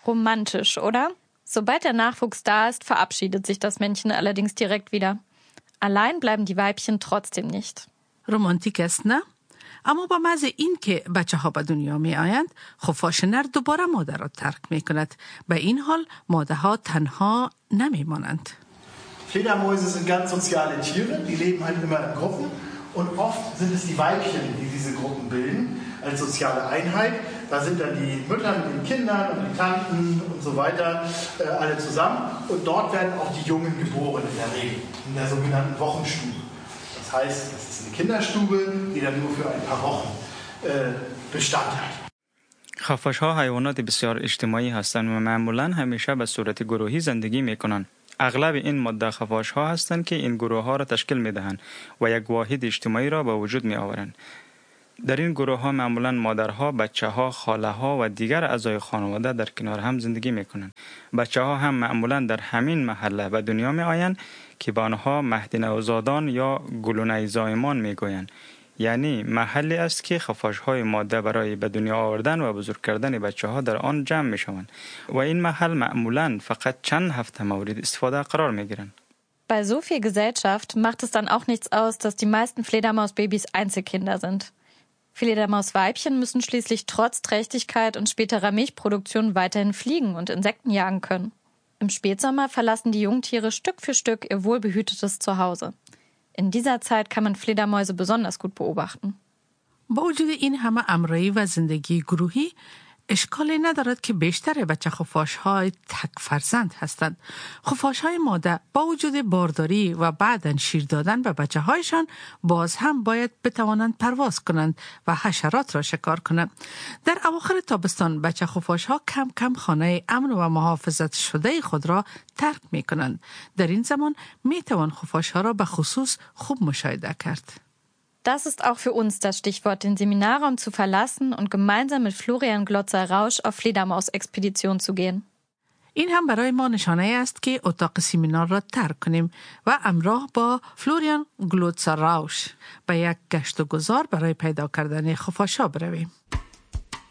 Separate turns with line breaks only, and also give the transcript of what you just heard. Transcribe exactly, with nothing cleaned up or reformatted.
Romantisch, oder? Sobald der Nachwuchs da ist, verabschiedet sich das Männchen allerdings direkt wieder. Allein bleiben die Weibchen trotzdem nicht.
رومانتیک است نه؟ اما با محض این که بچه ها به دنیا می آیند خفاش نر دوباره مادر را ترک می کند. به این حال مادرها تنها نمی مانند.
Fledermäuse sind ganz soziale Tiere, die leben halt immer in Gruppen und oft sind es die Weibchen, die diese Gruppen bilden als soziale Einheit. Da sind dann die Mütter mit den Kindern und die Tanten und so weiter äh, alle zusammen und dort werden auch die Jungen geboren in der Regel, in der sogenannten Wochenstube. Das heißt, es ist eine Kinderstube, die dann nur für ein paar Wochen äh, Bestand hat.
خفاش‌ها حیوانات بسیار اجتماعی هستند و معمولاً همیشه به صورت گروهی زندگی می‌کنند. اغلب این ماده خفاش‌ها هستند که این گروه‌ها را تشکیل می‌دهند و یک واحد اجتماعی را به وجود می‌آورند. در این گروه‌ها معمولاً مادرها، بچه‌ها، خاله‌ها و دیگر اعضای خانواده در کنار هم زندگی می‌کنند. بچه‌ها هم معمولاً در همین محله به دنیا می‌آیند که به آنها مهد نوزادان یا گلوله زایمان می‌گویند. یعنی محلی است که خفاش‌های ماده برای به دنیا آوردن و بزرگ کردن بچه‌ها در آن جمع می‌شوند و این محل معمولاً فقط چند هفته مورد استفاده قرار می‌گیرند.
Bei so viel Gesellschaft macht es dann auch nichts aus, dass die meisten Fledermausbabys Einzelkinder sind. Fledermausweibchen müssen schließlich trotz Trächtigkeit und späterer Milchproduktion weiterhin fliegen und Insekten jagen können. Im Spätsommer verlassen die Jungtiere Stück für Stück ihr wohlbehütetes Zuhause. In dieser Zeit kann man Fledermäuse besonders gut beobachten.
با وجود این همه امرایی و زندگی گروهی اشکالی ندارد که بیشتر بچه خفاش‌های تک فرزند هستند. خفاش‌های ماده با وجود بارداری و بعداً شیر دادن به بچه‌هایشان باز هم باید بتوانند پرواز کنند و حشرات را شکار کنند. در اواخر تابستان بچه خفاش‌ها کم کم خانه امن و محافظت شده خود را ترک می کنند. در این زمان می توان خفاش‌ها را به خصوص خوب مشاهده کرد.
Das ist auch für uns das Stichwort, den Seminarraum zu verlassen und gemeinsam mit Florian Glotzer-Rausch auf Fledermaus-Expedition zu gehen.
این هم برای ما نشانه است که اتاق سمینار را ترک کنیم و همراه با فلوریان گلوتسر راوش به یک گشت و گذار برای پیدا کردن خفاش‌ها برویم.